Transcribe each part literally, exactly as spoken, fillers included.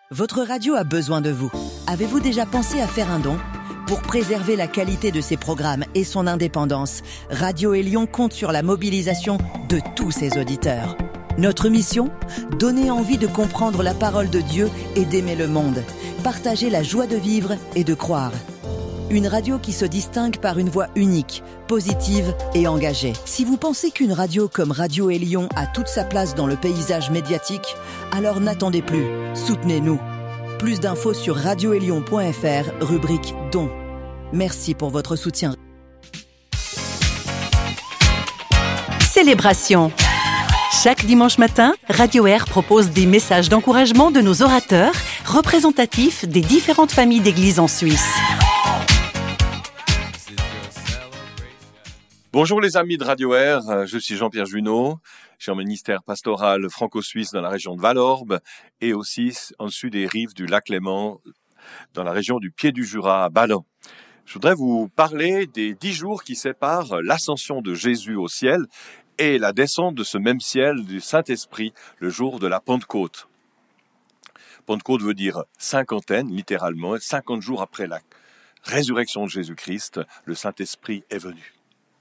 Votre radio a besoin de vous. Avez-vous déjà pensé à faire un don ? Pour préserver la qualité de ses programmes et son indépendance, Radio Élion compte sur la mobilisation de tous ses auditeurs. Notre mission ? Donner envie de comprendre la parole de Dieu et d'aimer le monde. Partager la joie de vivre et de croire. Une radio qui se distingue par une voix unique, positive et engagée. Si vous pensez qu'une radio comme Radio Élion a toute sa place dans le paysage médiatique, alors n'attendez plus, soutenez-nous. Plus d'infos sur radio élion point f r, rubrique Dons. Merci pour votre soutien. Célébration. Chaque dimanche matin, Radio Air propose des messages d'encouragement de nos orateurs, représentatifs des différentes familles d'églises en Suisse. Bonjour les amis de Radio Air, je suis Jean-Pierre Junot, je suis en ministère pastoral franco-suisse dans la région de Valorbe et aussi en dessus des rives du lac Léman, dans la région du Pied du Jura à Ballon. Je voudrais vous parler des dix jours qui séparent l'ascension de Jésus au ciel et la descente de ce même ciel du Saint-Esprit le jour de la Pentecôte. Pentecôte veut dire cinquantaine, littéralement, cinquante jours après la résurrection de Jésus-Christ, le Saint-Esprit est venu.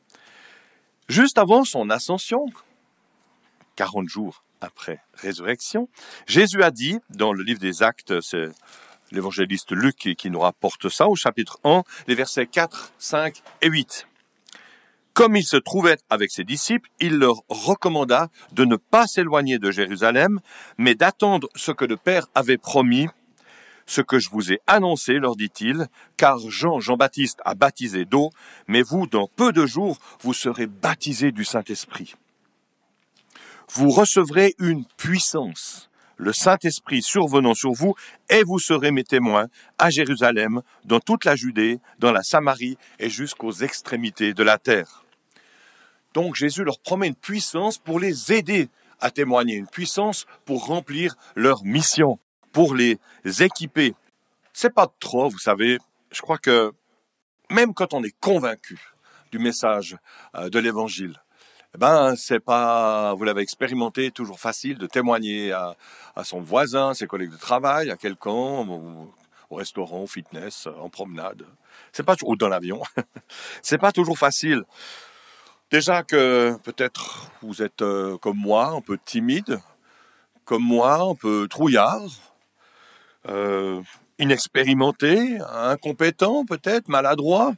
Juste avant son ascension, quarante jours après résurrection, Jésus a dit, dans le livre des Actes, c'est l'évangéliste Luc qui, qui nous rapporte ça, au chapitre un, les versets quatre, cinq et huit. Comme il se trouvait avec ses disciples, il leur recommanda de ne pas s'éloigner de Jérusalem, mais d'attendre ce que le Père avait promis. Ce que je vous ai annoncé, leur dit-il, car Jean, Jean-Baptiste a baptisé d'eau, mais vous, dans peu de jours, vous serez baptisés du Saint-Esprit. Vous recevrez une puissance, le Saint-Esprit survenant sur vous, et vous serez mes témoins à Jérusalem, dans toute la Judée, dans la Samarie et jusqu'aux extrémités de la terre. Donc Jésus leur promet une puissance pour les aider à témoigner, une puissance pour remplir leur mission, pour les équiper. C'est pas trop, vous savez, je crois que même quand on est convaincu du message euh, de l'Évangile, eh ben c'est pas, vous l'avez expérimenté, toujours facile de témoigner à, à son voisin, ses collègues de travail, à quelqu'un, au, au restaurant, au fitness, en promenade. C'est pas ou dans l'avion. C'est pas toujours facile. Déjà que peut-être vous êtes euh, comme moi, un peu timide, comme moi, un peu trouillard. Euh, inexpérimenté, incompétent peut-être, maladroit,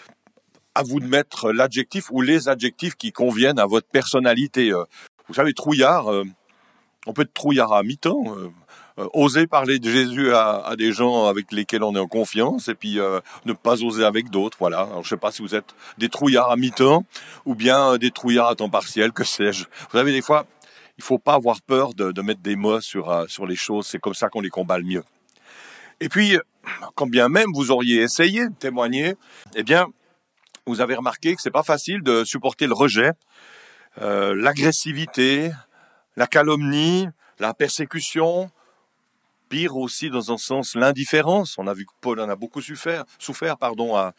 à vous de mettre l'adjectif ou les adjectifs qui conviennent à votre personnalité. Euh, vous savez, trouillard, euh, on peut être trouillard à mi-temps, euh, euh, oser parler de Jésus à, à des gens avec lesquels on est en confiance, et puis euh, ne pas oser avec d'autres, voilà. Alors, je ne sais pas si vous êtes des trouillards à mi-temps, ou bien des trouillards à temps partiel, que sais-je. Vous savez, des fois, il ne faut pas avoir peur de, de mettre des mots sur, euh, sur les choses, c'est comme ça qu'on les combat le mieux. Et puis, quand bien même vous auriez essayé de témoigner, eh bien, vous avez remarqué que c'est pas facile de supporter le rejet, euh, l'agressivité, la calomnie, la persécution, pire aussi dans un sens l'indifférence. On a vu que Paul en a beaucoup souffert, souffert pardon, à,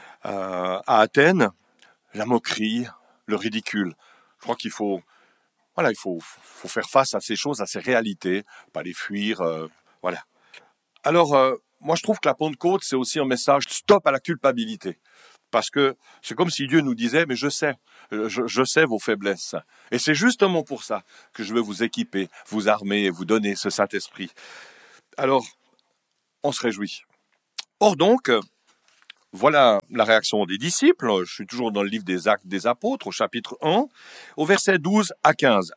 à, à Athènes, la moquerie, le ridicule. Je crois qu'il faut, voilà, il faut, faut faire face à ces choses, à ces réalités, pas les fuir, euh, voilà. Alors, euh, moi, je trouve que la Pentecôte, c'est aussi un message stop à la culpabilité. Parce que c'est comme si Dieu nous disait, mais je sais, je, je sais vos faiblesses. Et c'est justement pour ça que je veux vous équiper, vous armer et vous donner ce Saint-Esprit. Alors, on se réjouit. Or donc, voilà la réaction des disciples. Je suis toujours dans le livre des Actes des Apôtres, au chapitre un, au verset douze à quinze.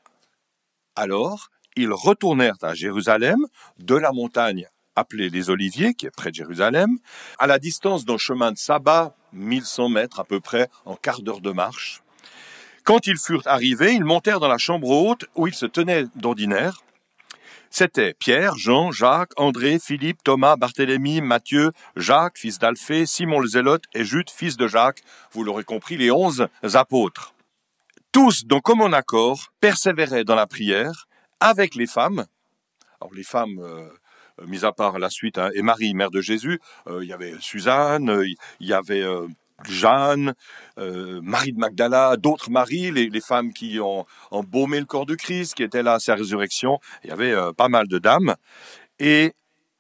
Alors, ils retournèrent à Jérusalem de la montagne appelée les Oliviers, qui est près de Jérusalem, à la distance d'un chemin de sabbat, mille cent mètres à peu près, en quart d'heure de marche. Quand ils furent arrivés, ils montèrent dans la chambre haute où ils se tenaient d'ordinaire. C'étaient Pierre, Jean, Jacques, André, Philippe, Thomas, Barthélemy, Matthieu, Jacques, fils d'Alphée, Simon le Zélote et Jude, fils de Jacques, vous l'aurez compris, les onze apôtres. Tous, d'un commun accord, persévéraient dans la prière avec les femmes. Alors les femmes... Euh, mis à part la suite, hein, et Marie, mère de Jésus, euh, il y avait Suzanne, euh, il y avait euh, Jeanne, euh, Marie de Magdala, d'autres Maries, les, les femmes qui ont embaumé le corps de Christ, qui étaient là à sa résurrection. Il y avait euh, pas mal de dames. Et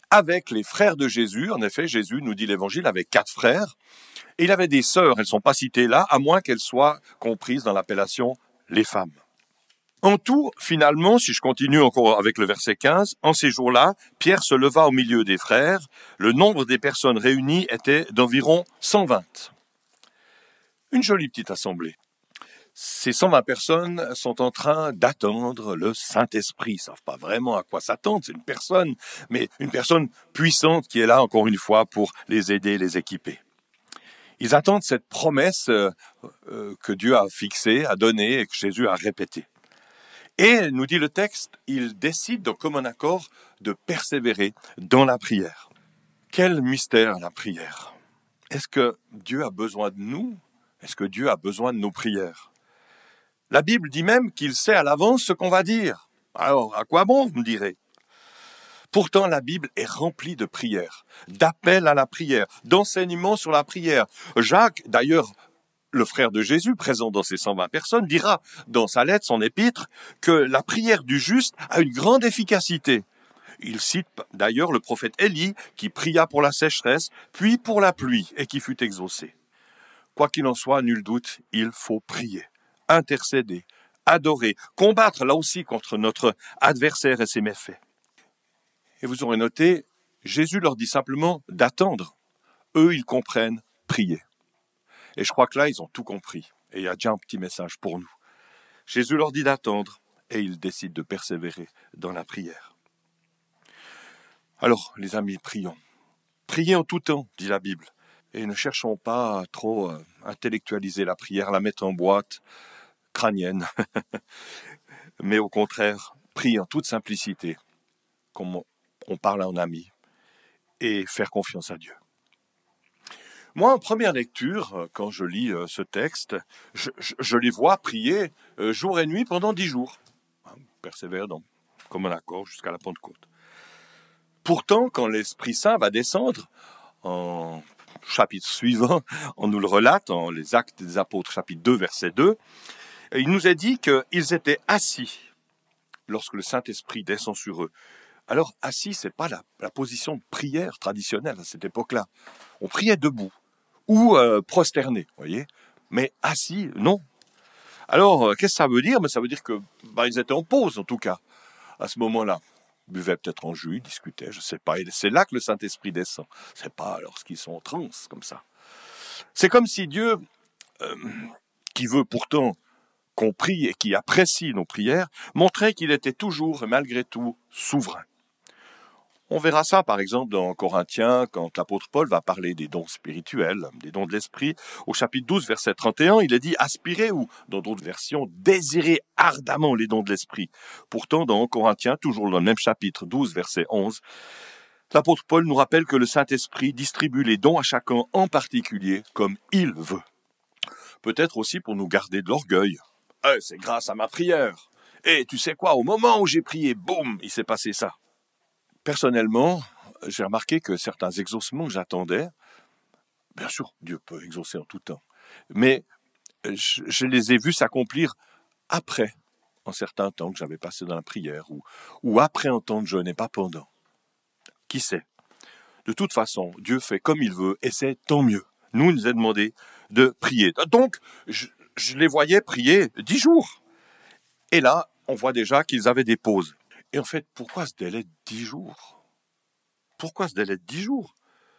avec les frères de Jésus. En effet, Jésus, nous dit l'Évangile, avait quatre frères. Et il avait des sœurs, elles ne sont pas citées là, à moins qu'elles soient comprises dans l'appellation « les femmes ». En tout, finalement, si je continue encore avec le verset quinze, en ces jours-là, Pierre se leva au milieu des frères. Le nombre des personnes réunies était d'environ cent vingt. Une jolie petite assemblée. Ces cent vingt personnes sont en train d'attendre le Saint-Esprit. Ils ne savent pas vraiment à quoi s'attendre, c'est une personne, mais une personne puissante qui est là, encore une fois, pour les aider, les équiper. Ils attendent cette promesse euh, euh, que Dieu a fixée, a donnée et que Jésus a répétée. Et, nous dit le texte, ils décident de commun accord de persévérer dans la prière. Quel mystère la prière! Est-ce que Dieu a besoin de nous? Est-ce que Dieu a besoin de nos prières? La Bible dit même qu'il sait à l'avance ce qu'on va dire. Alors, à quoi bon, vous me direz? Pourtant, la Bible est remplie de prières, d'appels à la prière, d'enseignements sur la prière. Jacques, d'ailleurs, le frère de Jésus, présent dans ces cent vingt personnes, dira dans sa lettre, son épître, que la prière du juste a une grande efficacité. Il cite d'ailleurs le prophète Élie, qui pria pour la sécheresse, puis pour la pluie, et qui fut exaucé. Quoi qu'il en soit, nul doute, il faut prier, intercéder, adorer, combattre là aussi contre notre adversaire et ses méfaits. Et vous aurez noté, Jésus leur dit simplement d'attendre. Eux, ils comprennent prier. Et je crois que là, ils ont tout compris. Et il y a déjà un petit message pour nous. Jésus leur dit d'attendre et ils décident de persévérer dans la prière. Alors, les amis, prions. Priez en tout temps, dit la Bible. Et ne cherchons pas à trop euh, intellectualiser la prière, la mettre en boîte crânienne. Mais au contraire, priez en toute simplicité, comme on parle à un ami, et faire confiance à Dieu. Moi, en première lecture, quand je lis euh, ce texte, je, je, je les vois prier euh, jour et nuit pendant dix jours. Hein, persévère dans commun accord jusqu'à la Pentecôte. Pourtant, quand l'Esprit Saint va descendre, en chapitre suivant, on nous le relate, en les Actes des Apôtres, chapitre deux, verset deux, il nous est dit qu'ils étaient assis lorsque le Saint-Esprit descend sur eux. Alors, assis, ce n'est pas la, la position de prière traditionnelle à cette époque-là. On priait debout. Ou euh, prosterné, voyez, mais assis, non. Alors, euh, qu'est-ce que ça veut dire? Mais ça veut dire que bah, ils étaient en pause, en tout cas, à ce moment-là. Ils buvaient peut-être en jus, ils discutaient, je ne sais pas. Et c'est là que le Saint-Esprit descend. C'est pas lorsqu'ils sont en transe, comme ça. C'est comme si Dieu, euh, qui veut pourtant qu'on prie et qui apprécie nos prières, montrait qu'il était toujours et malgré tout souverain. On verra ça, par exemple, dans Corinthiens, quand l'apôtre Paul va parler des dons spirituels, des dons de l'esprit. Au chapitre douze, verset trente et un, il est dit « aspirez » ou, dans d'autres versions, « désirez ardemment les dons de l'esprit ». Pourtant, dans Corinthiens, toujours dans le même chapitre douze, verset onze, l'apôtre Paul nous rappelle que le Saint-Esprit distribue les dons à chacun en particulier comme il veut. Peut-être aussi pour nous garder de l'orgueil. Eh, « c'est grâce à ma prière. Et tu sais quoi, au moment où j'ai prié, boum, il s'est passé ça. » Personnellement, j'ai remarqué que certains exaucements que j'attendais, bien sûr, Dieu peut exaucer en tout temps, mais je, je les ai vus s'accomplir après, en certains temps que j'avais passé dans la prière, ou, ou après un temps de jeûne et pas pendant. Qui sait? De toute façon, Dieu fait comme il veut, et c'est tant mieux. Nous, il nous a demandé de prier. Donc, je, je les voyais prier dix jours. Et là, on voit déjà qu'ils avaient des pauses. Et en fait, pourquoi ce délai de dix jours? Pourquoi ce délai de dix jours?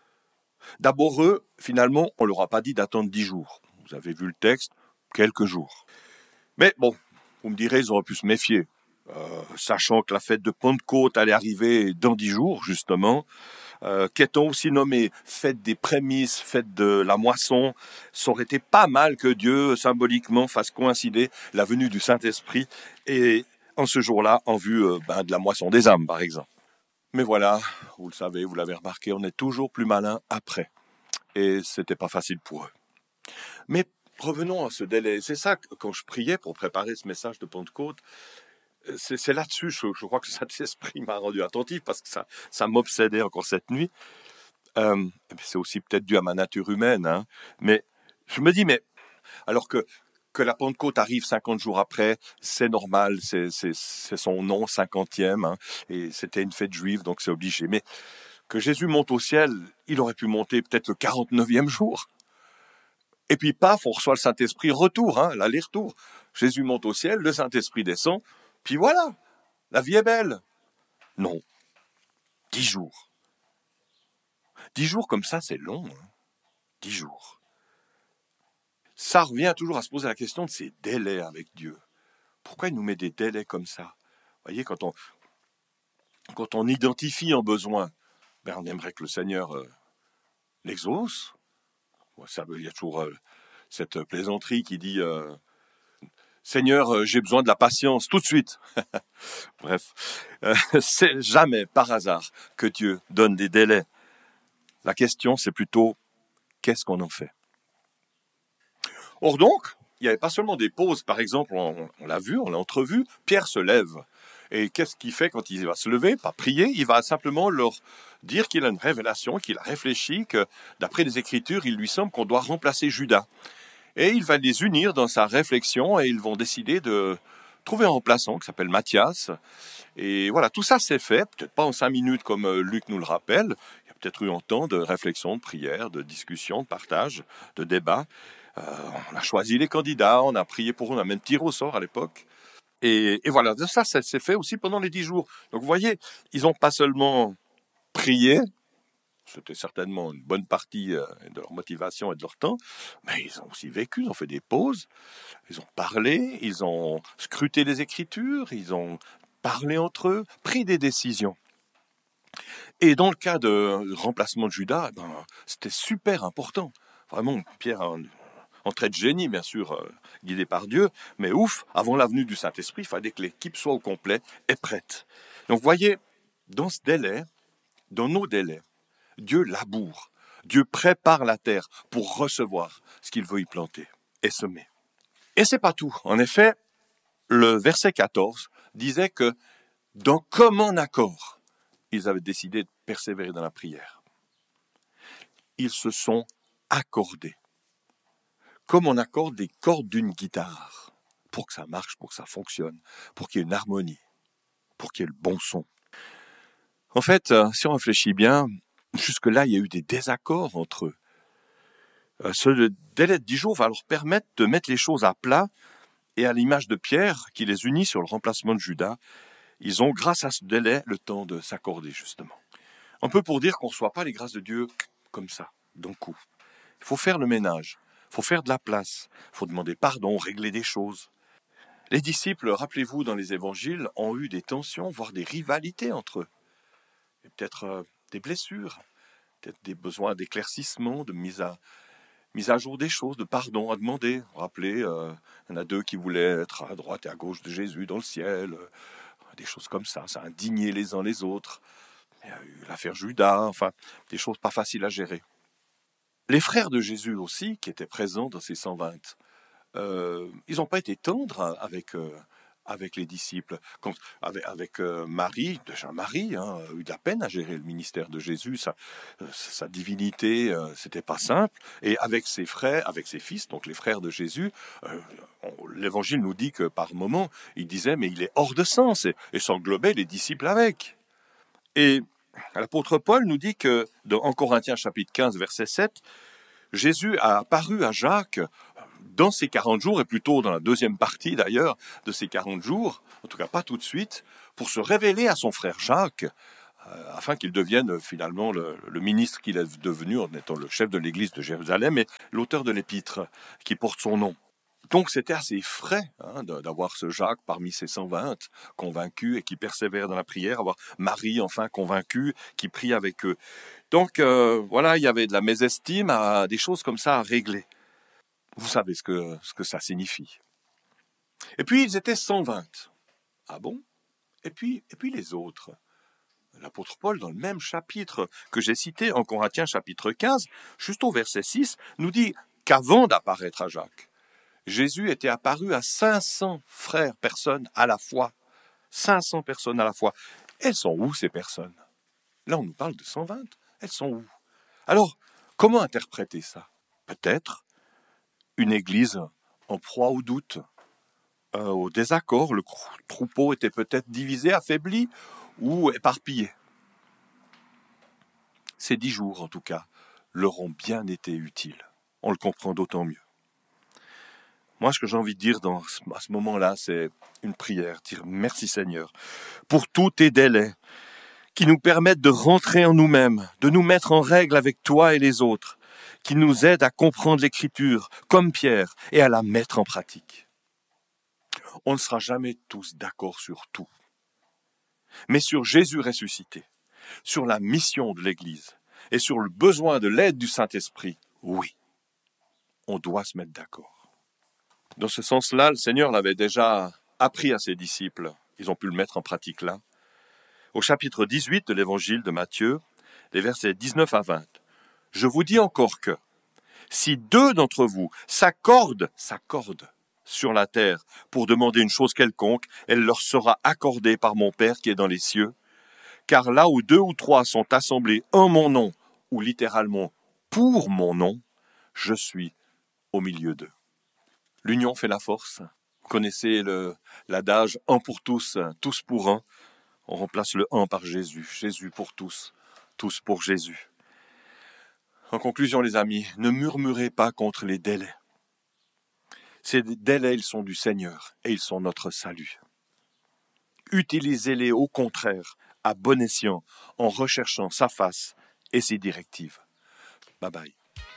D'abord, eux, finalement, on ne leur a pas dit d'attendre dix jours. Vous avez vu le texte, quelques jours. Mais bon, vous me direz, ils auraient pu se méfier. Euh, sachant que la fête de Pentecôte allait arriver dans dix jours, justement. Euh, qu'est-on aussi nommé fête des prémices, fête de la moisson. Ça aurait été pas mal que Dieu, symboliquement, fasse coïncider la venue du Saint-Esprit et en ce jour-là, en vue euh, ben, de la moisson des âmes, par exemple. Mais voilà, vous le savez, vous l'avez remarqué, on est toujours plus malin après. Et c'était pas facile pour eux. Mais revenons à ce délai. C'est ça, que, quand je priais pour préparer ce message de Pentecôte, c'est, c'est là-dessus, je, je crois que le Saint-Esprit m'a rendu attentif, parce que ça, ça m'obsédait encore cette nuit. Euh, c'est aussi peut-être dû à ma nature humaine, hein. Mais je me dis, mais alors que que la Pentecôte arrive cinquante jours après, c'est normal, c'est, c'est, c'est son nom, cinquantième, hein, et c'était une fête juive, donc c'est obligé. Mais que Jésus monte au ciel, il aurait pu monter peut-être le quarante-neuvième jour. Et puis paf, on reçoit le Saint-Esprit, retour, hein, l'aller-retour. Jésus monte au ciel, le Saint-Esprit descend, puis voilà, la vie est belle. Non, dix jours. Dix jours comme ça, c'est long. Hein. Dix jours. Ça revient toujours à se poser la question de ces délais avec Dieu. Pourquoi il nous met des délais comme ça? Vous voyez, quand on, quand on identifie un besoin, ben on aimerait que le Seigneur euh, l'exauce. Ça, il y a toujours euh, cette plaisanterie qui dit euh, « Seigneur, euh, j'ai besoin de la patience tout de suite. » Bref, euh, c'est jamais par hasard que Dieu donne des délais. La question, c'est plutôt « qu'est-ce qu'on en fait ?» Or donc, il n'y avait pas seulement des pauses. Par exemple, on, on l'a vu, on l'a entrevu, Pierre se lève. Et qu'est-ce qu'il fait quand il va se lever? Pas prier, il va simplement leur dire qu'il a une révélation, qu'il a réfléchi, que d'après les Écritures, il lui semble qu'on doit remplacer Judas. Et il va les unir dans sa réflexion et ils vont décider de trouver un remplaçant qui s'appelle Matthias. Et voilà, tout ça s'est fait, peut-être pas en cinq minutes comme Luc nous le rappelle. Il y a peut-être eu un temps de réflexion, de prière, de discussion, de partage, de débat. Euh, on a choisi les candidats, on a prié pour eux, on a même tiré au sort à l'époque. Et, et voilà, ça, ça s'est fait aussi pendant les dix jours. Donc vous voyez, ils n'ont pas seulement prié, c'était certainement une bonne partie de leur motivation et de leur temps, mais ils ont aussi vécu, ils ont fait des pauses, ils ont parlé, ils ont scruté les Écritures, ils ont parlé entre eux, pris des décisions. Et dans le cas de remplacement de Judas, ben, c'était super important. Vraiment, Pierre a un, un trait de génie, bien sûr, euh, guidé par Dieu, mais ouf, avant la venue du Saint-Esprit, il fallait que l'équipe soit au complet et prête. Donc, vous voyez, dans ce délai, dans nos délais, Dieu laboure, Dieu prépare la terre pour recevoir ce qu'il veut y planter et semer. Et c'est pas tout. En effet, le verset quatorze disait que d'un commun accord, ils avaient décidé de persévérer dans la prière. Ils se sont accordés. Comme on accorde des cordes d'une guitare, pour que ça marche, pour que ça fonctionne, pour qu'il y ait une harmonie, pour qu'il y ait le bon son. En fait, si on réfléchit bien, jusque-là, il y a eu des désaccords entre eux. Ce délai de dix jours va leur permettre de mettre les choses à plat, et à l'image de Pierre, qui les unit sur le remplacement de Judas, ils ont, grâce à ce délai, le temps de s'accorder, justement. Un peu pour dire qu'on ne reçoit pas les grâces de Dieu comme ça, d'un coup. Il faut faire le ménage. Il faut faire de la place, il faut demander pardon, régler des choses. Les disciples, rappelez-vous, dans les évangiles, ont eu des tensions, voire des rivalités entre eux. Et peut-être euh, des blessures, peut-être des besoins d'éclaircissement, de mise à, mise à jour des choses, de pardon à demander. Rappelez, euh, il y en a deux qui voulaient être à droite et à gauche de Jésus dans le ciel, euh, des choses comme ça, ça a indigné les uns les autres. Il y a eu l'affaire Judas, enfin, des choses pas faciles à gérer. Les frères de Jésus aussi, qui étaient présents dans ces cent vingt, euh, ils n'ont pas été tendres avec, euh, avec les disciples. Quand, avec avec euh, Marie, déjà Marie hein, a eu de la peine à gérer le ministère de Jésus, sa, euh, sa divinité, euh, c'était pas simple. Et avec ses frères, avec ses fils, donc les frères de Jésus, euh, on, l'Évangile nous dit que par moments, il disait mais il est hors de sens et, et s'englobait les disciples avec. Et l'apôtre Paul nous dit que, dans en Corinthiens chapitre quinze, verset sept, Jésus a apparu à Jacques dans ces quarante jours, et plutôt dans la deuxième partie d'ailleurs de ces quarante jours, en tout cas pas tout de suite, pour se révéler à son frère Jacques, euh, afin qu'il devienne finalement le, le ministre qu'il est devenu en étant le chef de l'église de Jérusalem et l'auteur de l'épître qui porte son nom. Donc c'était assez frais hein, d'avoir ce Jacques parmi ces cent vingt convaincus et qui persévère dans la prière, avoir Marie enfin convaincue qui prie avec eux. Donc euh, voilà, il y avait de la mésestime, à, des choses comme ça à régler. Vous savez ce que, ce que ça signifie. Et puis ils étaient cent vingt. Ah bon? Et puis, et puis les autres? L'apôtre Paul, dans le même chapitre que j'ai cité en Corinthiens chapitre quinze, juste au verset six, nous dit qu'avant d'apparaître à Jacques, Jésus était apparu à cinq cents frères, personnes à la fois. cinq cents personnes à la fois. Elles sont où ces personnes? Là, on nous parle de cent vingt. Elles sont où? Alors, comment interpréter ça? Peut-être une église en proie au doute, euh, au désaccord. Le troupeau était peut-être divisé, affaibli ou éparpillé. Ces dix jours, en tout cas, leur ont bien été utiles. On le comprend d'autant mieux. Moi, ce que j'ai envie de dire dans, à ce moment-là, c'est une prière, dire merci Seigneur pour tous tes délais qui nous permettent de rentrer en nous-mêmes, de nous mettre en règle avec toi et les autres, qui nous aident à comprendre l'Écriture comme Pierre et à la mettre en pratique. On ne sera jamais tous d'accord sur tout, mais sur Jésus ressuscité, sur la mission de l'Église et sur le besoin de l'aide du Saint-Esprit, oui, on doit se mettre d'accord. Dans ce sens-là, le Seigneur l'avait déjà appris à ses disciples. Ils ont pu le mettre en pratique là. Au chapitre dix-huit de l'évangile de Matthieu, les versets dix-neuf à vingt. « Je vous dis encore que, si deux d'entre vous s'accordent, s'accordent sur la terre pour demander une chose quelconque, elle leur sera accordée par mon Père qui est dans les cieux. Car là où deux ou trois sont assemblés en mon nom, ou littéralement pour mon nom, je suis au milieu d'eux. » L'union fait la force. Vous connaissez le, l'adage « un pour tous, tous pour un ». On remplace le un par Jésus. Jésus pour tous, tous pour Jésus. En conclusion, les amis, ne murmurez pas contre les délais. Ces délais, ils sont du Seigneur et ils sont notre salut. Utilisez-les au contraire, à bon escient, en recherchant sa face et ses directives. Bye bye.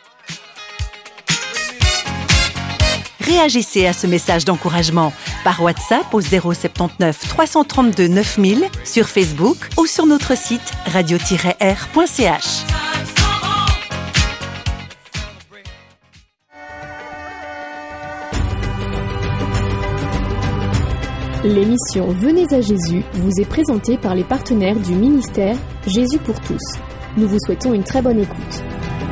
Réagissez à ce message d'encouragement par WhatsApp au zéro sept neuf trois cent trente-deux neuf mille, sur Facebook ou sur notre site radio tiret r point c h. L'émission Venez à Jésus vous est présentée par les partenaires du ministère Jésus pour tous. Nous vous souhaitons une très bonne écoute.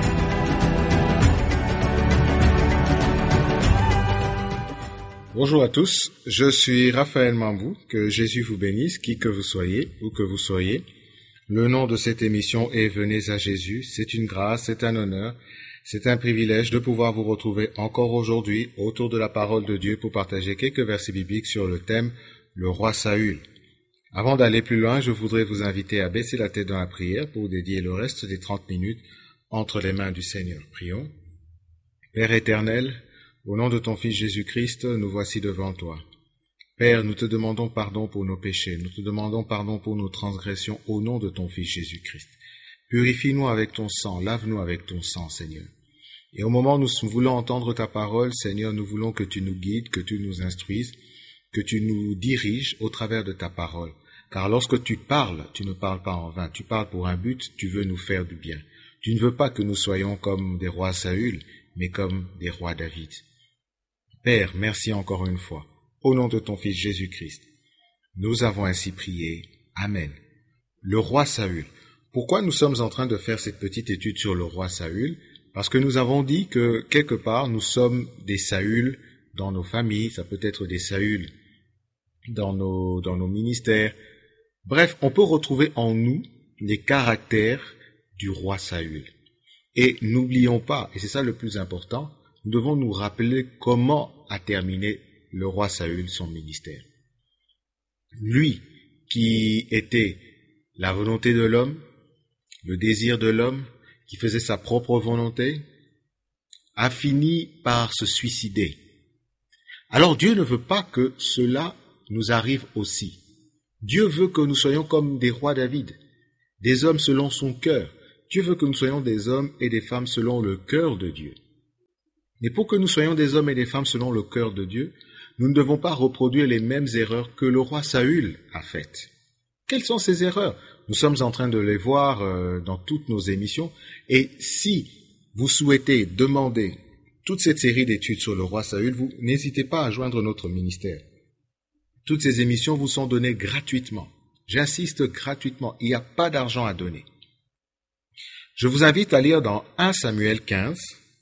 Bonjour à tous, je suis Raphaël Mambou, que Jésus vous bénisse, qui que vous soyez, où que vous soyez. Le nom de cette émission est Venez à Jésus, c'est une grâce, c'est un honneur, c'est un privilège de pouvoir vous retrouver encore aujourd'hui autour de la parole de Dieu pour partager quelques versets bibliques sur le thème « Le roi Saül ». Avant d'aller plus loin, je voudrais vous inviter à baisser la tête dans la prière pour dédier le reste des trente minutes entre les mains du Seigneur. Prions. Père éternel, au nom de ton Fils Jésus-Christ, nous voici devant toi. Père, nous te demandons pardon pour nos péchés, nous te demandons pardon pour nos transgressions au nom de ton Fils Jésus-Christ. Purifie-nous avec ton sang, lave-nous avec ton sang, Seigneur. Et au moment où nous voulons entendre ta parole, Seigneur, nous voulons que tu nous guides, que tu nous instruises, que tu nous diriges au travers de ta parole. Car lorsque tu parles, tu ne parles pas en vain, tu parles pour un but, tu veux nous faire du bien. Tu ne veux pas que nous soyons comme des rois Saül, mais comme des rois David. Père, merci encore une fois. Au nom de ton Fils Jésus-Christ, nous avons ainsi prié. Amen. Le roi Saül. Pourquoi nous sommes en train de faire cette petite étude sur le roi Saül? Parce que nous avons dit que quelque part nous sommes des Saül dans nos familles, ça peut être des Saül dans nos, dans nos ministères. Bref, on peut retrouver en nous les caractères du roi Saül. Et n'oublions pas, et c'est ça le plus important, nous devons nous rappeler comment a terminé le roi Saül son ministère. Lui, qui était la volonté de l'homme, le désir de l'homme, qui faisait sa propre volonté, a fini par se suicider. Alors Dieu ne veut pas que cela nous arrive aussi. Dieu veut que nous soyons comme des rois David, des hommes selon son cœur. Dieu veut que nous soyons des hommes et des femmes selon le cœur de Dieu. Mais pour que nous soyons des hommes et des femmes selon le cœur de Dieu, nous ne devons pas reproduire les mêmes erreurs que le roi Saül a faites. Quelles sont ces erreurs? Nous sommes en train de les voir euh, dans toutes nos émissions. Et si vous souhaitez demander toute cette série d'études sur le roi Saül, vous n'hésitez pas à joindre notre ministère. Toutes ces émissions vous sont données gratuitement. J'insiste, gratuitement. Il n'y a pas d'argent à donner. Je vous invite à lire dans un Samuel quinze,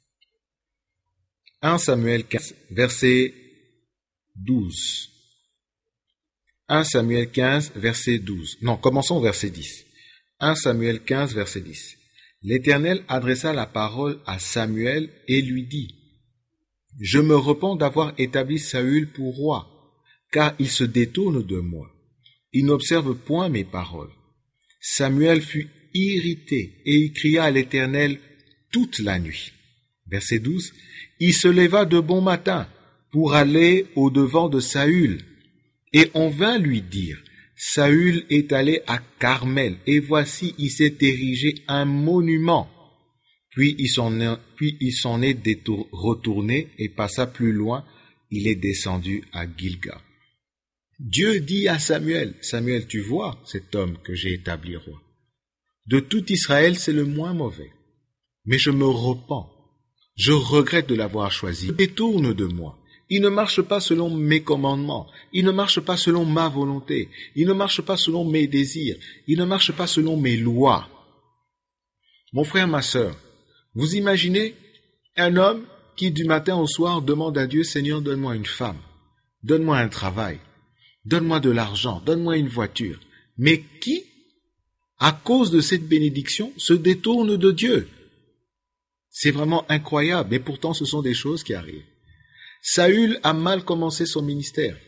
un Samuel quinze, verset douze. un Samuel quinze, verset douze. Non, commençons au verset dix. un Samuel quinze, verset dix. L'Éternel adressa la parole à Samuel et lui dit, « Je me repens d'avoir établi Saül pour roi, car il se détourne de moi. Il n'observe point mes paroles. » Samuel fut irrité et il cria à l'Éternel toute la nuit. Verset douze. Il se leva de bon matin pour aller au-devant de Saül. Et on vint lui dire, Saül est allé à Carmel, et voici, il s'est érigé un monument. Puis il s'en est, puis il s'en est détour, retourné et passa plus loin, il est descendu à Gilgal. Dieu dit à Samuel, Samuel, tu vois cet homme que j'ai établi roi. De tout Israël, c'est le moins mauvais. Mais je me repens. Je regrette de l'avoir choisi. Il détourne de moi. Il ne marche pas selon mes commandements. Il ne marche pas selon ma volonté. Il ne marche pas selon mes désirs. Il ne marche pas selon mes lois. Mon frère, ma sœur, vous imaginez un homme qui du matin au soir demande à Dieu, Seigneur, donne-moi une femme, donne-moi un travail, donne-moi de l'argent, donne-moi une voiture. Mais qui, à cause de cette bénédiction, se détourne de Dieu? C'est vraiment incroyable, mais pourtant ce sont des choses qui arrivent. Saül a mal commencé son ministère.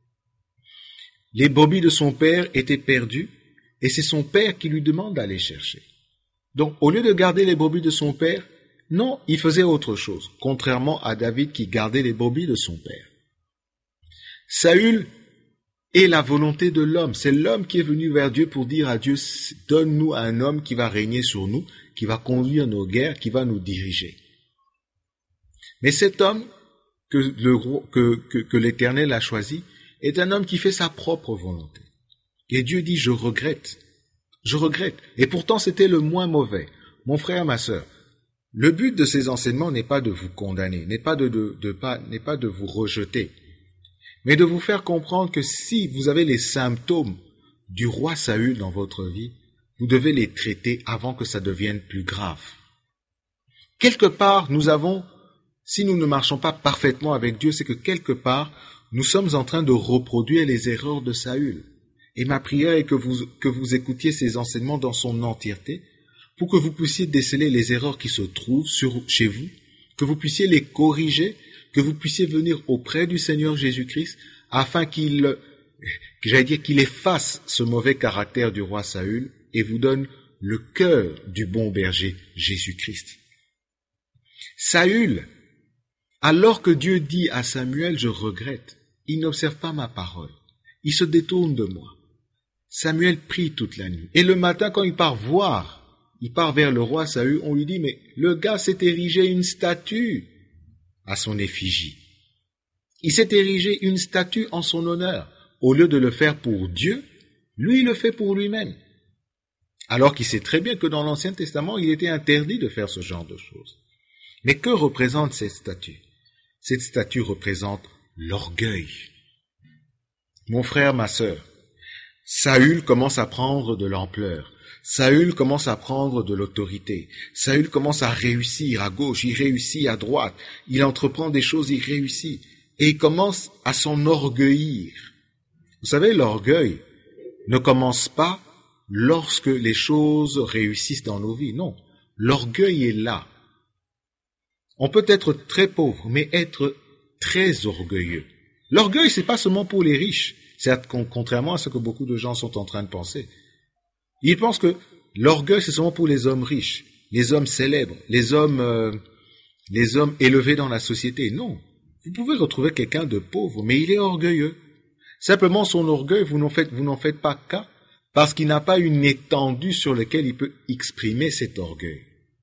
Les brebis de son père étaient perdues, et c'est son père qui lui demande d'aller chercher. Donc, au lieu de garder les brebis de son père, non, il faisait autre chose, contrairement à David qui gardait les brebis de son père. Saül est la volonté de l'homme. C'est l'homme qui est venu vers Dieu pour dire à Dieu, donne-nous un homme qui va régner sur nous, qui va conduire nos guerres, qui va nous diriger. Mais cet homme que, le, que, que, que l'Éternel a choisi est un homme qui fait sa propre volonté. Et Dieu dit, je regrette, je regrette. Et pourtant, c'était le moins mauvais. Mon frère, ma sœur, le but de ces enseignements n'est pas de vous condamner, n'est pas de, de, de, pas, n'est pas de vous rejeter, mais de vous faire comprendre que si vous avez les symptômes du roi Saül dans votre vie, vous devez les traiter avant que ça devienne plus grave. Quelque part, nous avons, si nous ne marchons pas parfaitement avec Dieu, c'est que quelque part, nous sommes en train de reproduire les erreurs de Saül. Et ma prière est que vous, que vous écoutiez ces enseignements dans son entièreté, pour que vous puissiez déceler les erreurs qui se trouvent sur, chez vous, que vous puissiez les corriger, que vous puissiez venir auprès du Seigneur Jésus-Christ, afin qu'il, j'allais dire qu'il efface ce mauvais caractère du roi Saül et vous donne le cœur du bon berger Jésus-Christ. Saül, alors que Dieu dit à Samuel, je regrette, il n'observe pas ma parole, il se détourne de moi. Samuel prie toute la nuit. Et le matin, quand il part voir, il part vers le roi Saül, on lui dit, mais le gars s'est érigé une statue à son effigie. Il s'est érigé une statue en son honneur. Au lieu de le faire pour Dieu, lui, il le fait pour lui-même. Alors qu'il sait très bien que dans l'Ancien Testament, il était interdit de faire ce genre de choses. Mais que représente cette statue? Cette statue représente l'orgueil. Mon frère, ma sœur, Saül commence à prendre de l'ampleur. Saül commence à prendre de l'autorité. Saül commence à réussir à gauche, il réussit à droite. Il entreprend des choses, il réussit. Et il commence à s'enorgueillir. Vous savez, l'orgueil ne commence pas lorsque les choses réussissent dans nos vies. Non, l'orgueil est là. On peut être très pauvre, mais être très orgueilleux. L'orgueil, c'est pas seulement pour les riches. C'est contrairement à ce que beaucoup de gens sont en train de penser. Ils pensent que l'orgueil, c'est seulement pour les hommes riches, les hommes célèbres, les hommes, euh, les hommes élevés dans la société. Non. Vous pouvez retrouver quelqu'un de pauvre, mais il est orgueilleux. Simplement, son orgueil, vous n'en faites, vous n'en faites pas cas, parce qu'il n'a pas une étendue sur laquelle il peut exprimer cet orgueil.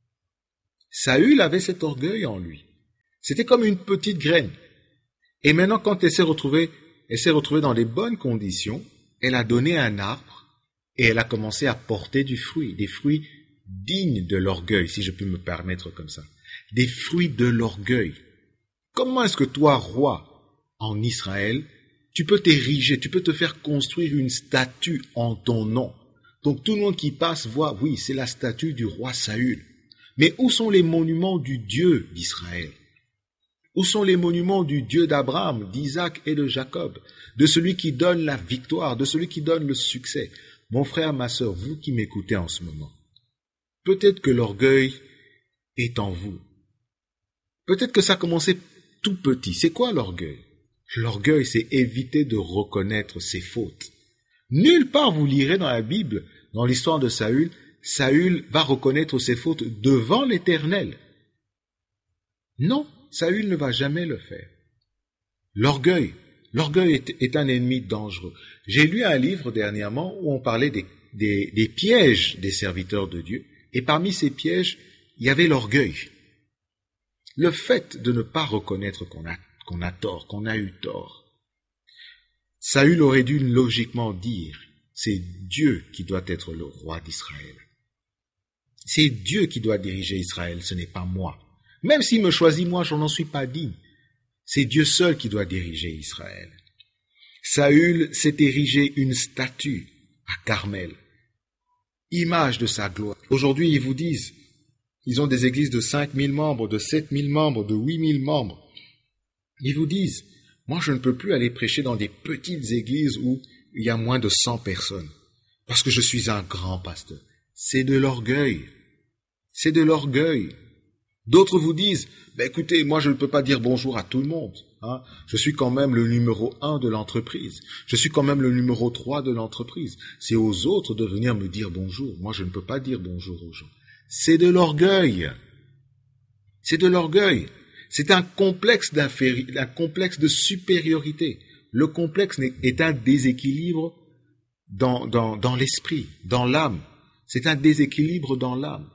Saül avait cet orgueil en lui. C'était comme une petite graine. Et maintenant, quand elle s'est retrouvée, elle s'est retrouvée dans les bonnes conditions, elle a donné un arbre et elle a commencé à porter du fruit, des fruits dignes de l'orgueil, si je peux me permettre comme ça. Des fruits de l'orgueil. Comment est-ce que toi, roi, en Israël, tu peux t'ériger, tu peux te faire construire une statue en ton nom? Donc tout le monde qui passe voit, oui, c'est la statue du roi Saül. Mais où sont les monuments du Dieu d'Israël? Où sont les monuments du Dieu d'Abraham, d'Isaac et de Jacob, de celui qui donne la victoire, de celui qui donne le succès? Mon frère, ma sœur, vous qui m'écoutez en ce moment, peut-être que l'orgueil est en vous. Peut-être que ça a commencé tout petit. C'est quoi l'orgueil? L'orgueil, c'est éviter de reconnaître ses fautes. Nulle part vous lirez dans la Bible, dans l'histoire de Saül, Saül va reconnaître ses fautes devant l'Éternel. Non, Saül ne va jamais le faire. L'orgueil, l'orgueil est, est un ennemi dangereux. J'ai lu un livre dernièrement où on parlait des, des, des pièges des serviteurs de Dieu, et parmi ces pièges, il y avait l'orgueil. Le fait de ne pas reconnaître qu'on a, qu'on a tort, qu'on a eu tort. Saül aurait dû logiquement dire, c'est Dieu qui doit être le roi d'Israël. C'est Dieu qui doit diriger Israël, ce n'est pas moi. Même s'il me choisit, moi, je n'en suis pas digne. C'est Dieu seul qui doit diriger Israël. Saül s'est érigé une statue à Carmel, image de sa gloire. Aujourd'hui, ils vous disent, ils ont des églises de cinq mille membres, de sept mille membres, de huit mille membres. Ils vous disent, moi, je ne peux plus aller prêcher dans des petites églises où il y a moins de cent personnes, parce que je suis un grand pasteur. C'est de l'orgueil. C'est de l'orgueil. D'autres vous disent, ben écoutez, moi je ne peux pas dire bonjour à tout le monde. Hein. Je suis quand même le numéro un de l'entreprise. Je suis quand même le numéro trois de l'entreprise. C'est aux autres de venir me dire bonjour. Moi je ne peux pas dire bonjour aux gens. C'est de l'orgueil. C'est de l'orgueil. C'est un complexe d'inféri- un complexe de supériorité. Le complexe est un déséquilibre dans, dans, dans l'esprit, dans l'âme. C'est un déséquilibre dans l'âme.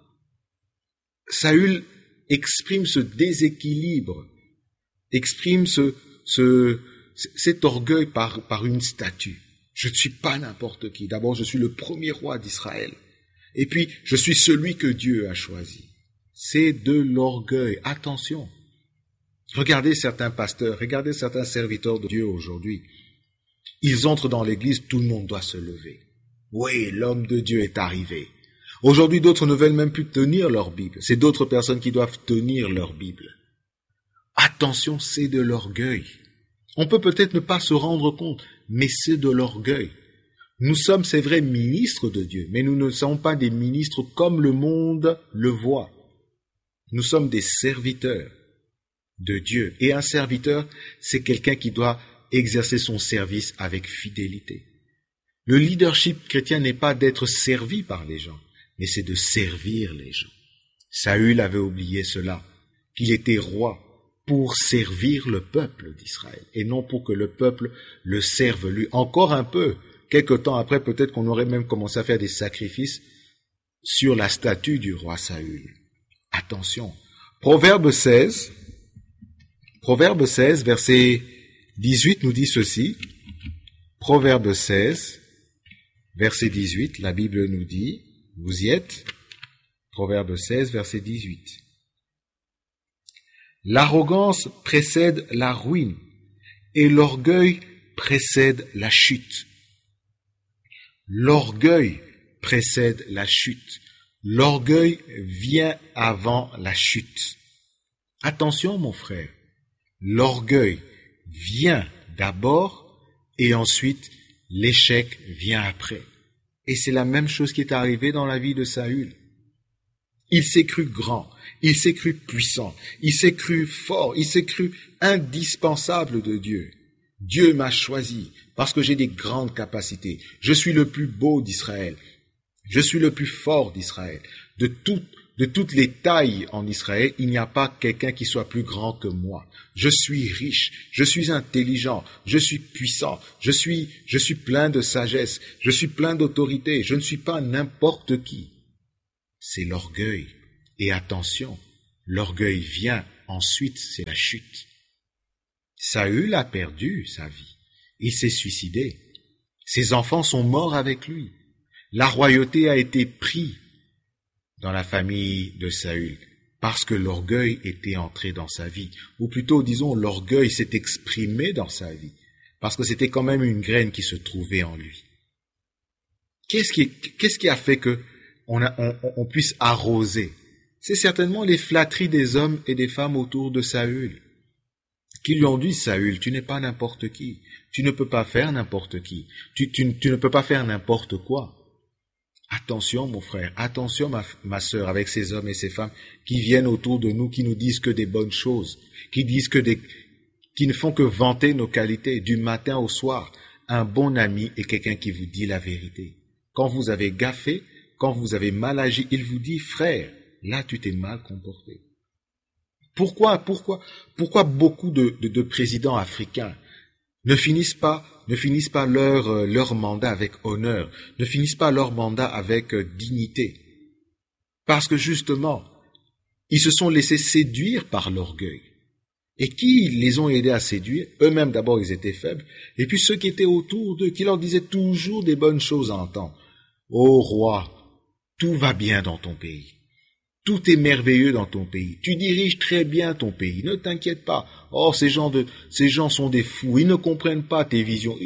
Saül exprime ce déséquilibre, exprime ce, ce, cet orgueil par, par une statue. Je ne suis pas n'importe qui. D'abord, je suis le premier roi d'Israël. Et puis, je suis celui que Dieu a choisi. C'est de l'orgueil. Attention. Regardez certains pasteurs, regardez certains serviteurs de Dieu aujourd'hui. Ils entrent dans l'église, tout le monde doit se lever. Oui, l'homme de Dieu est arrivé. Aujourd'hui, d'autres ne veulent même plus tenir leur Bible. C'est d'autres personnes qui doivent tenir leur Bible. Attention, c'est de l'orgueil. On peut peut-être ne pas se rendre compte, mais c'est de l'orgueil. Nous sommes, c'est vrai, ministres de Dieu, mais nous ne sommes pas des ministres comme le monde le voit. Nous sommes des serviteurs de Dieu. Et un serviteur, c'est quelqu'un qui doit exercer son service avec fidélité. Le leadership chrétien n'est pas d'être servi par les gens, mais c'est de servir les gens. Saül avait oublié cela, qu'il était roi pour servir le peuple d'Israël, et non pour que le peuple le serve lui. Encore un peu, quelque temps après, peut-être qu'on aurait même commencé à faire des sacrifices sur la statue du roi Saül. Attention. Proverbe seize, Proverbe seize, verset dix-huit nous dit ceci. Proverbe seize, verset dix-huit, la Bible nous dit, vous y êtes? Proverbe seize, verset dix-huit. L'arrogance précède la ruine et l'orgueil précède la chute. L'orgueil précède la chute. L'orgueil vient avant la chute. Attention, mon frère. L'orgueil vient d'abord et ensuite l'échec vient après. Et c'est la même chose qui est arrivée dans la vie de Saül. Il s'est cru grand, il s'est cru puissant, il s'est cru fort, il s'est cru indispensable de Dieu. Dieu m'a choisi parce que j'ai des grandes capacités. Je suis le plus beau d'Israël. Je suis le plus fort d'Israël. De, tout, de toutes les tailles en Israël, il n'y a pas quelqu'un qui soit plus grand que moi. Je suis riche, je suis intelligent, je suis puissant, je suis, je suis plein de sagesse, je suis plein d'autorité, je ne suis pas n'importe qui. C'est l'orgueil. Et attention, l'orgueil vient, ensuite c'est la chute. Saül a perdu sa vie. Il s'est suicidé. Ses enfants sont morts avec lui. La royauté a été prise dans la famille de Saül parce que l'orgueil était entré dans sa vie. Ou plutôt, disons, l'orgueil s'est exprimé dans sa vie parce que c'était quand même une graine qui se trouvait en lui. Qu'est-ce qui, qu'est-ce qui a fait que on, a, on, on puisse arroser? C'est certainement les flatteries des hommes et des femmes autour de Saül qui lui ont dit, Saül, tu n'es pas n'importe qui, tu ne peux pas faire n'importe qui, tu, tu, tu ne peux pas faire n'importe quoi. Attention, mon frère, attention, ma, ma sœur, avec ces hommes et ces femmes qui viennent autour de nous, qui nous disent que des bonnes choses, qui disent que des, qui ne font que vanter nos qualités du matin au soir. Un bon ami est quelqu'un qui vous dit la vérité. Quand vous avez gaffé, quand vous avez mal agi, il vous dit, frère, là tu t'es mal comporté. Pourquoi, pourquoi, pourquoi beaucoup de, de, de présidents africains ne finissent pas, ne finissent pas leur, euh, leur mandat avec honneur, ne finissent pas leur mandat avec euh, dignité? Parce que justement, ils se sont laissés séduire par l'orgueil. Et qui les ont aidés à séduire? Eux-mêmes d'abord ils étaient faibles, et puis ceux qui étaient autour d'eux, qui leur disaient toujours des bonnes choses à entendre. Ô roi, tout va bien dans ton pays. Tout est merveilleux dans ton pays. Tu diriges très bien ton pays. Ne t'inquiète pas. Oh, ces gens de, ces gens sont des fous. Ils ne comprennent pas tes visions.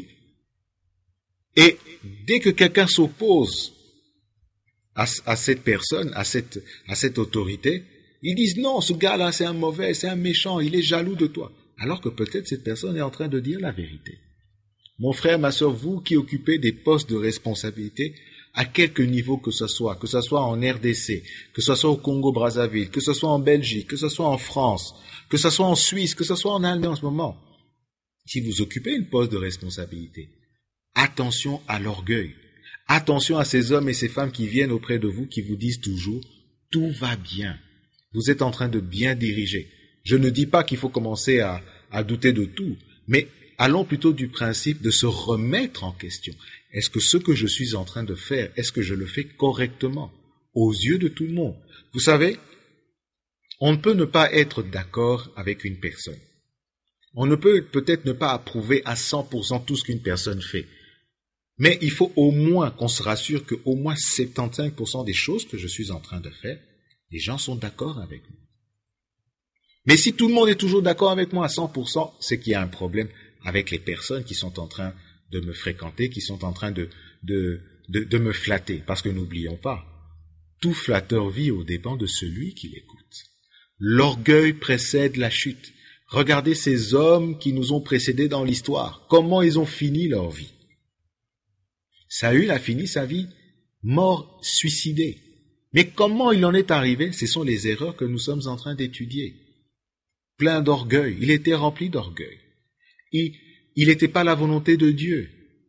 Et dès que quelqu'un s'oppose à, à cette personne, à cette, à cette autorité, ils disent non, ce gars-là, c'est un mauvais, c'est un méchant, il est jaloux de toi. Alors que peut-être cette personne est en train de dire la vérité. Mon frère, ma sœur, vous qui occupez des postes de responsabilité, à quelque niveau que ce soit, que ce soit en R D C, que ce soit au Congo-Brazzaville, que ce soit en Belgique, que ce soit en France, que ce soit en Suisse, que ce soit en Allemagne en ce moment, si vous occupez une poste de responsabilité, attention à l'orgueil. Attention à ces hommes et ces femmes qui viennent auprès de vous, qui vous disent toujours « tout va bien ». Vous êtes en train de bien diriger. Je ne dis pas qu'il faut commencer à, à douter de tout, mais allons plutôt du principe de se remettre en question. Est-ce que ce que je suis en train de faire, est-ce que je le fais correctement, aux yeux de tout le monde? Vous savez, on ne peut ne pas être d'accord avec une personne. On ne peut peut-être ne pas approuver à cent pour cent tout ce qu'une personne fait. Mais il faut au moins qu'on se rassure que au moins soixante-quinze pour cent des choses que je suis en train de faire, les gens sont d'accord avec moi. Mais si tout le monde est toujours d'accord avec moi à cent pour cent, c'est qu'il y a un problème avec les personnes qui sont en train de me fréquenter, qui sont en train de, de, de, de me flatter. Parce que n'oublions pas, tout flatteur vit aux dépens de celui qui l'écoute. L'orgueil précède la chute. Regardez ces hommes qui nous ont précédés dans l'histoire. Comment ils ont fini leur vie? Saül a fini sa vie mort, suicidé. Mais comment il en est arrivé? Ce sont les erreurs que nous sommes en train d'étudier. Plein d'orgueil. Il était rempli d'orgueil. Il Il n'était pas la volonté de Dieu.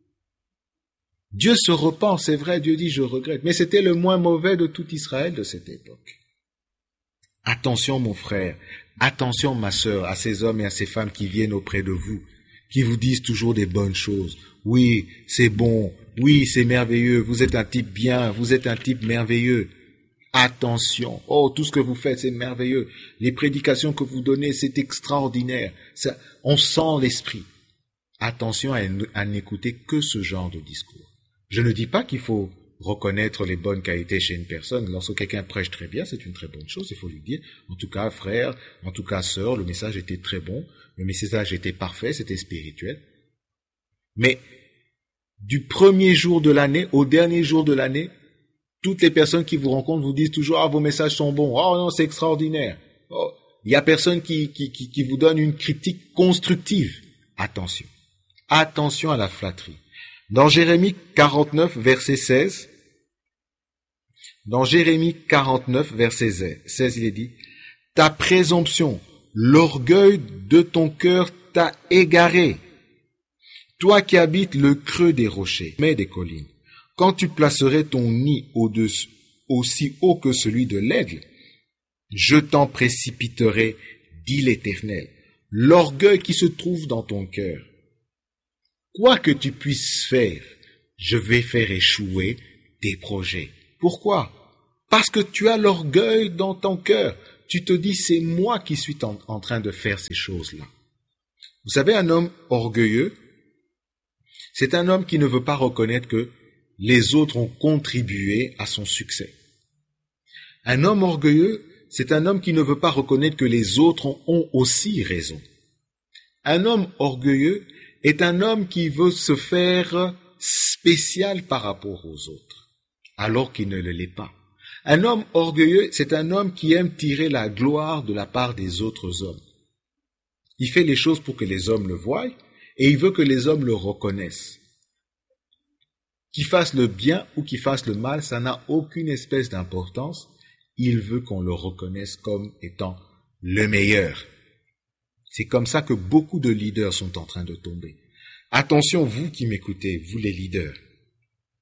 Dieu se repent, c'est vrai, Dieu dit « je regrette », mais c'était le moins mauvais de tout Israël de cette époque. Attention mon frère, attention ma sœur, à ces hommes et à ces femmes qui viennent auprès de vous, qui vous disent toujours des bonnes choses. Oui, c'est bon, oui, c'est merveilleux, vous êtes un type bien, vous êtes un type merveilleux. Attention, oh, tout ce que vous faites, c'est merveilleux. Les prédications que vous donnez, c'est extraordinaire. Ça, on sent l'esprit. Attention à, à n'écouter que ce genre de discours. Je ne dis pas qu'il faut reconnaître les bonnes qualités chez une personne. Lorsque quelqu'un prêche très bien, c'est une très bonne chose, il faut lui dire. En tout cas, frère, en tout cas, sœur, le message était très bon, le message était parfait, c'était spirituel. Mais du premier jour de l'année au dernier jour de l'année, toutes les personnes qui vous rencontrent vous disent toujours « Ah, vos messages sont bons. Oh non, c'est extraordinaire. Oh, » Il n'y a personne qui, qui, qui, qui vous donne une critique constructive. Attention. Attention à la flatterie. Dans Jérémie quarante-neuf, verset seize, dans Jérémie quarante-neuf, verset seize, il est dit « Ta présomption, l'orgueil de ton cœur t'a égaré. Toi qui habites le creux des rochers, mais des collines, quand tu placerais ton nid au-dessus, aussi haut que celui de l'aigle, je t'en précipiterai, dit l'Éternel, l'orgueil qui se trouve dans ton cœur. Quoi que tu puisses faire, je vais faire échouer tes projets. Pourquoi? Parce que tu as l'orgueil dans ton cœur. Tu te dis, c'est moi qui suis en, en train de faire ces choses-là. Vous savez, un homme orgueilleux, c'est un homme qui ne veut pas reconnaître que les autres ont contribué à son succès. Un homme orgueilleux, c'est un homme qui ne veut pas reconnaître que les autres ont, ont aussi raison. Un homme orgueilleux est un homme qui veut se faire spécial par rapport aux autres, alors qu'il ne l'est pas. Un homme orgueilleux, c'est un homme qui aime tirer la gloire de la part des autres hommes. Il fait les choses pour que les hommes le voient, et il veut que les hommes le reconnaissent. Qu'il fasse le bien ou qu'il fasse le mal, ça n'a aucune espèce d'importance. Il veut qu'on le reconnaisse comme étant le meilleur. C'est comme ça que beaucoup de leaders sont en train de tomber. Attention, vous qui m'écoutez, vous les leaders.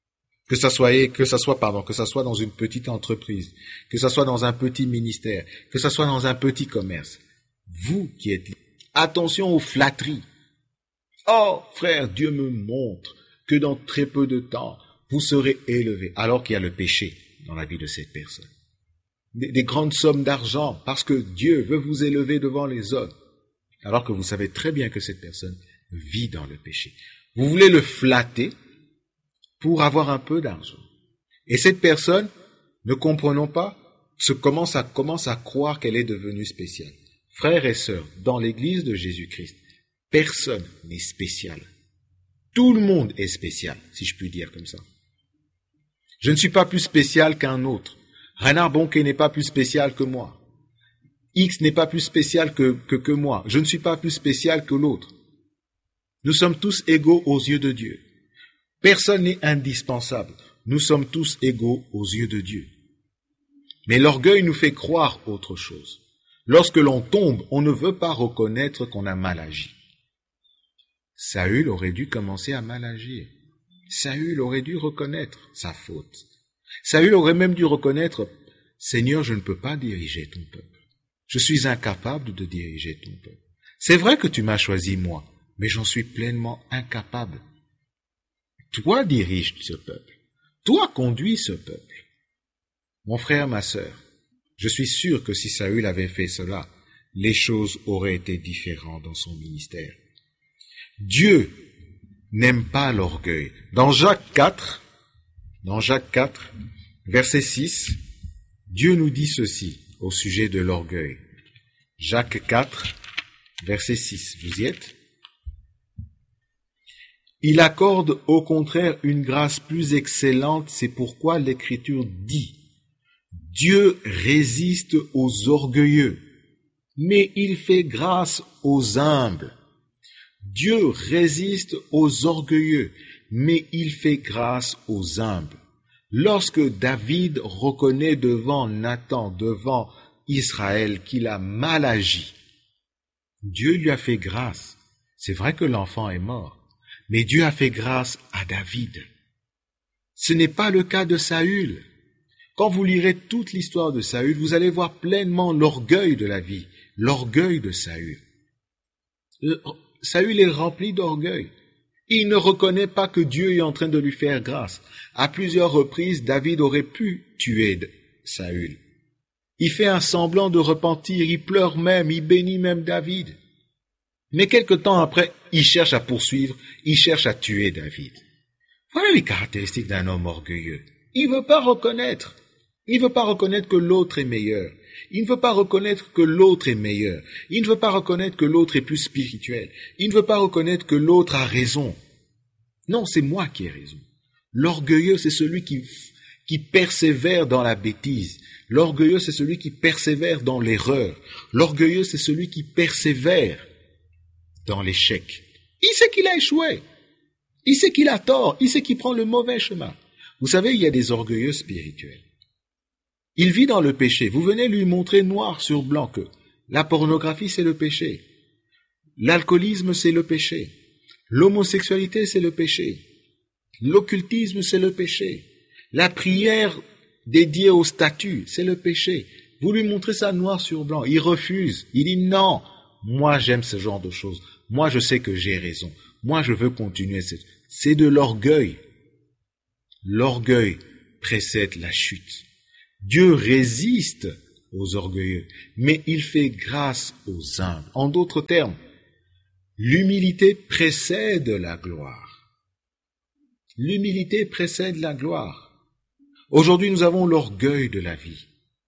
Que ça soit, que ça soit, pardon, que ça soit dans une petite entreprise, que ça soit dans un petit ministère, que ça soit dans un petit commerce. Vous qui êtes, attention aux flatteries. Oh, frère, Dieu me montre que dans très peu de temps, vous serez élevés, alors qu'il y a le péché dans la vie de cette personne. Des, des grandes sommes d'argent, parce que Dieu veut vous élever devant les hommes, alors que vous savez très bien que cette personne vit dans le péché. Vous voulez le flatter pour avoir un peu d'argent. Et cette personne, ne comprenons pas, se commence à, commence à croire qu'elle est devenue spéciale. Frères et sœurs, dans l'église de Jésus-Christ, personne n'est spécial. Tout le monde est spécial, si je puis dire comme ça. Je ne suis pas plus spécial qu'un autre. Reinhard Bonquet n'est pas plus spécial que moi. X n'est pas plus spécial que, que, que moi. Je ne suis pas plus spécial que l'autre. Nous sommes tous égaux aux yeux de Dieu. Personne n'est indispensable. Nous sommes tous égaux aux yeux de Dieu. Mais l'orgueil nous fait croire autre chose. Lorsque l'on tombe, on ne veut pas reconnaître qu'on a mal agi. Saül aurait dû commencer à mal agir. Saül aurait dû reconnaître sa faute. Saül aurait même dû reconnaître, « Seigneur, je ne peux pas diriger ton peuple. Je suis incapable de diriger ton peuple. C'est vrai que tu m'as choisi moi, mais j'en suis pleinement incapable. Toi dirige ce peuple. Toi conduis ce peuple. » Mon frère, ma sœur, je suis sûr que si Saül avait fait cela, les choses auraient été différentes dans son ministère. Dieu n'aime pas l'orgueil. Dans Jacques quatre, dans Jacques quatre, verset six, Dieu nous dit ceci au sujet de l'orgueil. Jacques quatre, verset six, vous y êtes? Il accorde au contraire une grâce plus excellente, c'est pourquoi l'Écriture dit « Dieu résiste aux orgueilleux, mais il fait grâce aux humbles. » Dieu résiste aux orgueilleux, mais il fait grâce aux humbles. Lorsque David reconnaît devant Nathan, devant Israël, qu'il a mal agi, Dieu lui a fait grâce. C'est vrai que l'enfant est mort, mais Dieu a fait grâce à David. Ce n'est pas le cas de Saül. Quand vous lirez toute l'histoire de Saül, vous allez voir pleinement l'orgueil de la vie, l'orgueil de Saül. Saül est rempli d'orgueil. Il ne reconnaît pas que Dieu est en train de lui faire grâce. À plusieurs reprises, David aurait pu tuer Saül. Il fait un semblant de repentir, il pleure même, il bénit même David. Mais quelque temps après, il cherche à poursuivre, il cherche à tuer David. Voilà les caractéristiques d'un homme orgueilleux. Il ne veut pas reconnaître. Il ne veut pas reconnaître que l'autre est meilleur. Il ne veut pas reconnaître que l'autre est meilleur. Il ne veut pas reconnaître que l'autre est plus spirituel. Il ne veut pas reconnaître que l'autre a raison. Non, c'est moi qui ai raison. L'orgueilleux, c'est celui qui, qui persévère dans la bêtise. L'orgueilleux, c'est celui qui persévère dans l'erreur. L'orgueilleux, c'est celui qui persévère dans l'échec. Il sait qu'il a échoué. Il sait qu'il a tort. Il sait qu'il prend le mauvais chemin. Vous savez, il y a des orgueilleux spirituels. Il vit dans le péché. Vous venez lui montrer noir sur blanc que la pornographie, c'est le péché. L'alcoolisme, c'est le péché. L'homosexualité, c'est le péché. L'occultisme, c'est le péché. La prière dédiée au statut, c'est le péché. Vous lui montrez ça noir sur blanc. Il refuse. Il dit non. Moi, j'aime ce genre de choses. Moi, je sais que j'ai raison. Moi, je veux continuer. C'est de l'orgueil. L'orgueil précède la chute. Dieu résiste aux orgueilleux, mais il fait grâce aux humbles. En d'autres termes, l'humilité précède la gloire. L'humilité précède la gloire. Aujourd'hui, nous avons l'orgueil de la vie,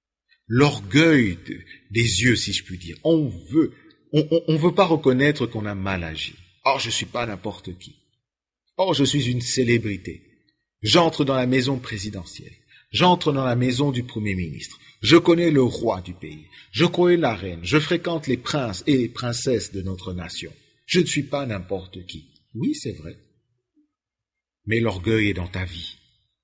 l'orgueil de, des yeux, si je puis dire. On veut, on, on, on veut pas reconnaître qu'on a mal agi. Oh, je suis pas n'importe qui. Oh, je suis une célébrité. J'entre dans la maison présidentielle. J'entre dans la maison du Premier ministre. Je connais le roi du pays. Je connais la reine. Je fréquente les princes et les princesses de notre nation. Je ne suis pas n'importe qui. Oui, c'est vrai. Mais l'orgueil est dans ta vie.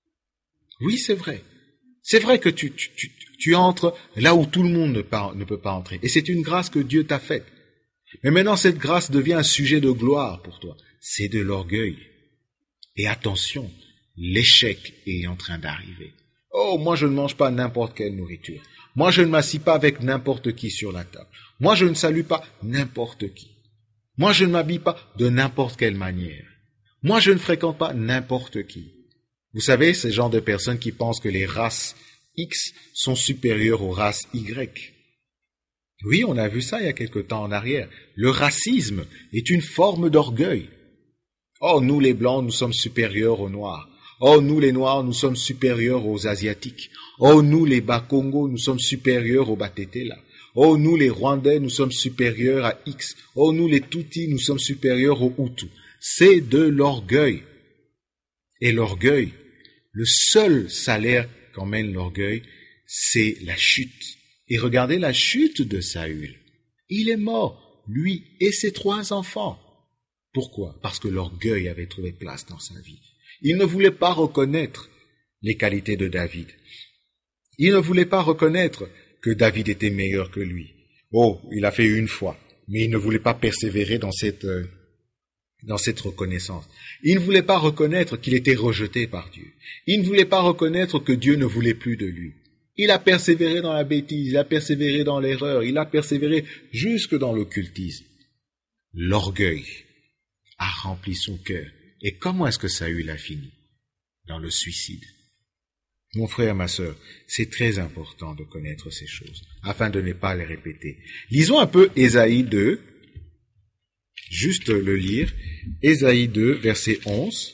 Oui, c'est vrai. C'est vrai que tu, tu, tu, tu entres là où tout le monde ne, pas, ne peut pas entrer. Et c'est une grâce que Dieu t'a faite. Mais maintenant, cette grâce devient un sujet de gloire pour toi. C'est de l'orgueil. Et attention, l'échec est en train d'arriver. Oh, moi je ne mange pas n'importe quelle nourriture. Moi je ne m'assis pas avec n'importe qui sur la table. Moi je ne salue pas n'importe qui. Moi je ne m'habille pas de n'importe quelle manière. Moi je ne fréquente pas n'importe qui. Vous savez, ces genres de personnes qui pensent que les races X sont supérieures aux races Y. Oui, on a vu ça il y a quelque temps en arrière. Le racisme est une forme d'orgueil. Oh, nous les Blancs, nous sommes supérieurs aux Noirs. Oh, nous les Noirs, nous sommes supérieurs aux Asiatiques. Oh, nous les Bas-Congo, nous sommes supérieurs aux Batetela. Oh, nous les Rwandais, nous sommes supérieurs à X. Oh, nous les Tutsis, nous sommes supérieurs aux Hutus. C'est de l'orgueil. Et l'orgueil, le seul salaire qu'emmène l'orgueil, c'est la chute. Et regardez la chute de Saül. Il est mort, lui et ses trois enfants. Pourquoi? Parce que l'orgueil avait trouvé place dans sa vie. Il ne voulait pas reconnaître les qualités de David. Il ne voulait pas reconnaître que David était meilleur que lui. Oh, il a fait une fois, mais il ne voulait pas persévérer dans cette, euh, dans cette reconnaissance. Il ne voulait pas reconnaître qu'il était rejeté par Dieu. Il ne voulait pas reconnaître que Dieu ne voulait plus de lui. Il a persévéré dans la bêtise, il a persévéré dans l'erreur, il a persévéré jusque dans l'occultisme. L'orgueil a rempli son cœur. Et comment est-ce que Saül a fini? Dans le suicide. Mon frère, ma sœur, c'est très important de connaître ces choses, afin de ne pas les répéter. Lisons un peu Ésaïe deux, juste le lire. Ésaïe deux, verset onze.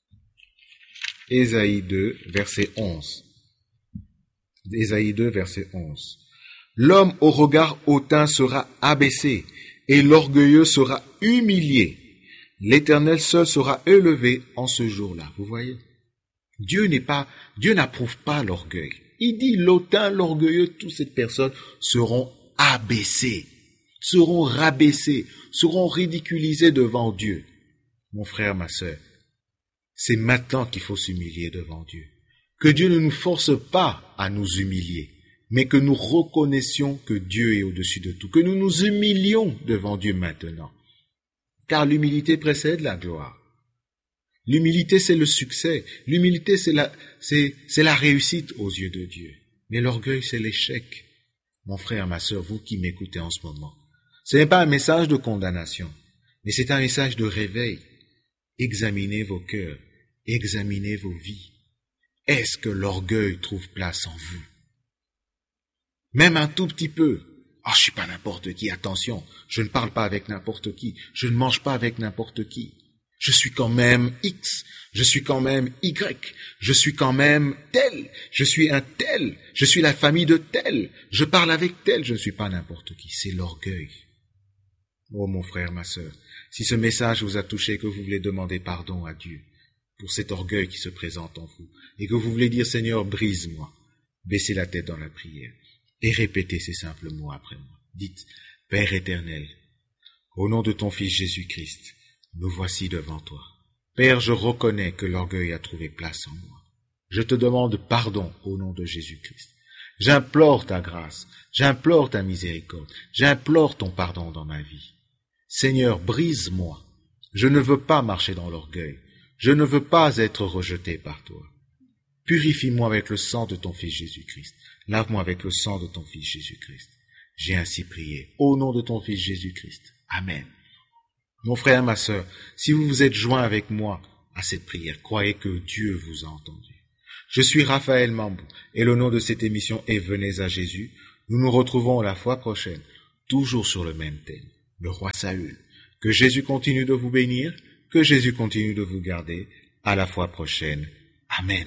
Ésaïe deux, verset onze. Ésaïe deux, verset onze. L'homme au regard hautain sera abaissé, et l'orgueilleux sera humilié. L'Éternel seul sera élevé en ce jour-là. Vous voyez? Dieu n'est pas, Dieu n'approuve pas l'orgueil. Il dit l'hautain, l'orgueilleux, toutes ces personnes seront abaissées, seront rabaissées, seront ridiculisées devant Dieu. Mon frère, ma sœur, c'est maintenant qu'il faut s'humilier devant Dieu. Que Dieu ne nous force pas à nous humilier, mais que nous reconnaissions que Dieu est au-dessus de tout, que nous nous humilions devant Dieu maintenant. Car l'humilité précède la gloire. L'humilité, c'est le succès. L'humilité, c'est la, c'est, c'est la réussite aux yeux de Dieu. Mais l'orgueil, c'est l'échec. Mon frère, ma sœur, vous qui m'écoutez en ce moment, ce n'est pas un message de condamnation, mais c'est un message de réveil. Examinez vos cœurs, examinez vos vies. Est-ce que l'orgueil trouve place en vous? Même un tout petit peu. Ah, oh, je suis pas n'importe qui, attention, je ne parle pas avec n'importe qui, je ne mange pas avec n'importe qui. Je suis quand même X, je suis quand même Y, je suis quand même tel, je suis un tel, je suis la famille de tel, je parle avec tel, je ne suis pas n'importe qui, c'est l'orgueil. Oh mon frère, ma sœur, si ce message vous a touché, que vous voulez demander pardon à Dieu pour cet orgueil qui se présente en vous, et que vous voulez dire Seigneur, brise-moi, baissez la tête dans la prière, et répétez ces simples mots après moi. Dites, Père éternel, au nom de ton Fils Jésus-Christ, nous voici devant toi. Père, je reconnais que l'orgueil a trouvé place en moi. Je te demande pardon au nom de Jésus-Christ. J'implore ta grâce, j'implore ta miséricorde, j'implore ton pardon dans ma vie. Seigneur, brise-moi. Je ne veux pas marcher dans l'orgueil. Je ne veux pas être rejeté par toi. Purifie-moi avec le sang de ton Fils Jésus-Christ. Lave-moi avec le sang de ton Fils Jésus-Christ. J'ai ainsi prié au nom de ton Fils Jésus-Christ. Amen. Mon frère, ma sœur, si vous vous êtes joints avec moi à cette prière, croyez que Dieu vous a entendu. Je suis Raphaël Mambou et le nom de cette émission est Venez à Jésus. Nous nous retrouvons la fois prochaine, toujours sur le même thème, le roi Saül. Que Jésus continue de vous bénir, que Jésus continue de vous garder. À la fois prochaine. Amen.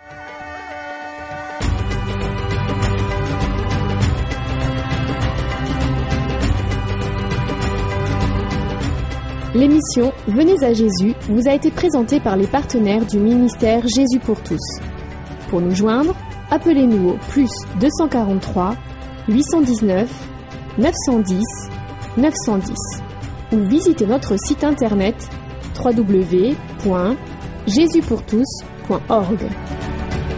L'émission Venez à Jésus vous a été présentée par les partenaires du ministère Jésus pour tous. Pour nous joindre, appelez-nous au plus deux cent quarante-trois, huit cent dix-neuf, neuf cent dix, neuf cent dix ou visitez notre site internet w w w point jésus pour tous point org.